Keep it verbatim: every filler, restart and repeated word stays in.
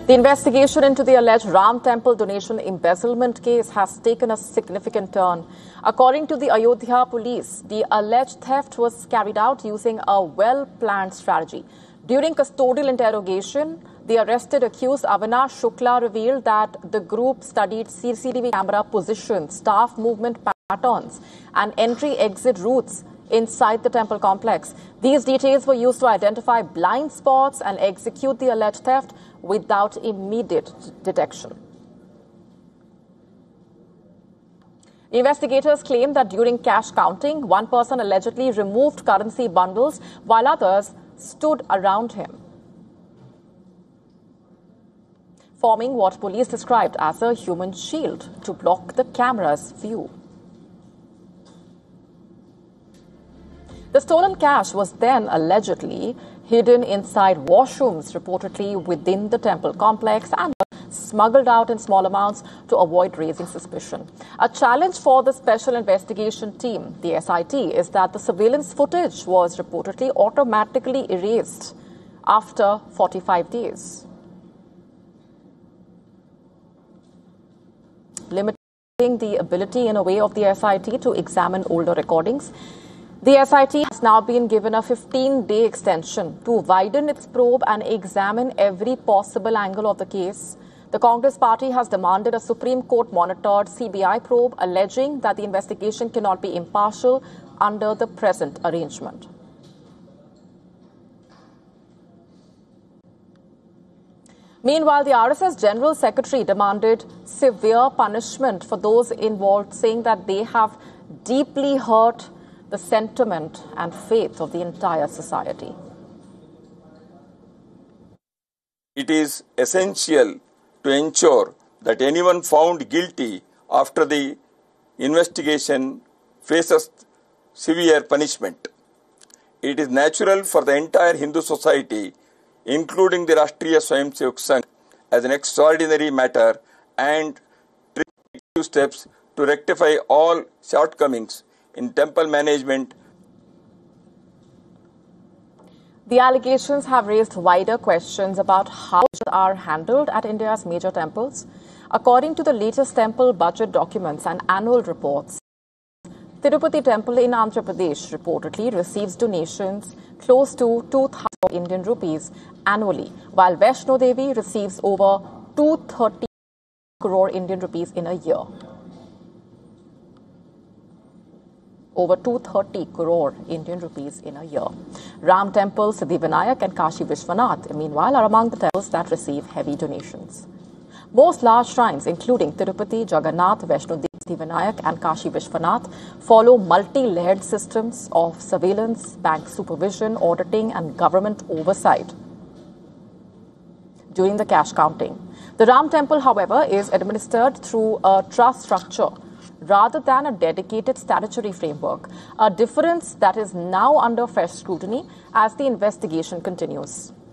The investigation into the alleged Ram Temple donation embezzlement case has taken a significant turn. According to the Ayodhya police, the alleged theft was carried out using a well-planned strategy. During custodial interrogation, the arrested accused Avinash Shukla revealed that the group studied C C T V camera position, staff movement patterns, and entry-exit routes inside the temple complex. These details were used to identify blind spots and execute the alleged theft without immediate detection. Investigators claim that during cash counting, one person allegedly removed currency bundles while others stood around him, forming what police described as a human shield to block the camera's view. The stolen cash was then allegedly hidden inside washrooms, reportedly within the temple complex, and smuggled out in small amounts to avoid raising suspicion. A challenge for the Special Investigation Team, the S I T, is that the surveillance footage was reportedly automatically erased after forty-five days, limiting the ability in a way of the S I T to examine older recordings. The S I T has now been given a fifteen-day extension to widen its probe and examine every possible angle of the case. The Congress party has demanded a Supreme Court-monitored C B I probe, alleging that the investigation cannot be impartial under the present arrangement. Meanwhile, the R S S General Secretary demanded severe punishment for those involved, saying that they have deeply hurt the sentiment and faith of the entire society. It is essential to ensure that anyone found guilty after the investigation faces severe punishment. It is natural for the entire Hindu society, including the Rashtriya Swayamsevak Sangh, as an extraordinary matter and take steps to rectify all shortcomings in temple management. The allegations have raised wider questions about how budgets are handled at India's major temples. According to the latest temple budget documents and annual reports, Tirupati Temple in Andhra Pradesh reportedly receives donations close to two thousand Indian rupees annually, while Vaishno Devi receives over two hundred thirty crore Indian rupees in a year. Over two hundred thirty crore Indian rupees in a year. Ram Temple, Siddhivinayak and Kashi Vishwanath, meanwhile, are among the temples that receive heavy donations. Most large shrines, including Tirupati, Jagannath, Vaishno Devi, Siddhivinayak and Kashi Vishwanath, follow multi-layered systems of surveillance, bank supervision, auditing and government oversight during the cash counting. The Ram Temple, however, is administered through a trust structure rather than a dedicated statutory framework, a difference that is now under fresh scrutiny as the investigation continues.